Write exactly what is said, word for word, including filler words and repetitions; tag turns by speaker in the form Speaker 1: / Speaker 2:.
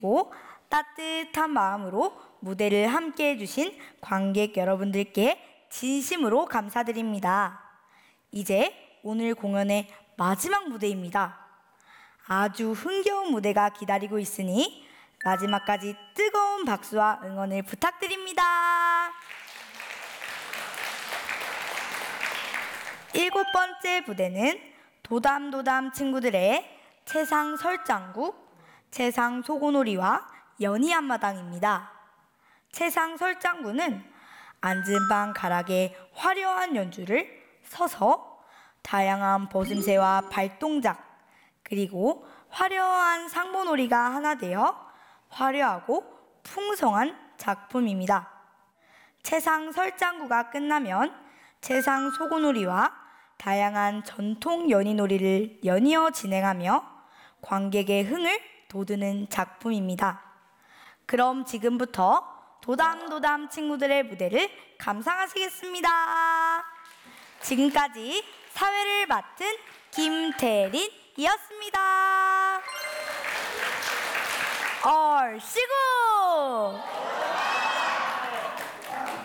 Speaker 1: 따뜻한 마음으로 무대를 함께 해주신 관객 여러분들께 진심으로 감사드립니다. 이제 오늘 공연의 마지막 무대입니다. 아주 흥겨운 무대가 기다리고 있으니 마지막까지 뜨거운 박수와 응원을 부탁드립니다. 일곱 번째 무대는 도담도담 친구들의 채상 설장구, 채상 소고놀이와 연희 앞마당입니다. 채상 설장구는 앉은 방 가락의 화려한 연주를 서서 다양한 벗음새와 발동작 그리고 화려한 상보놀이가 하나 되어 화려하고 풍성한 작품입니다. 채상 설장구가 끝나면 채상 소고놀이와 다양한 전통 연희놀이를 연이어 진행하며 관객의 흥을 돋우는 작품입니다. 그럼 지금부터 도담도담 친구들의 무대를 감상하시겠습니다. 지금까지 사회를 맡은 김태린이었습니다. 얼씨구!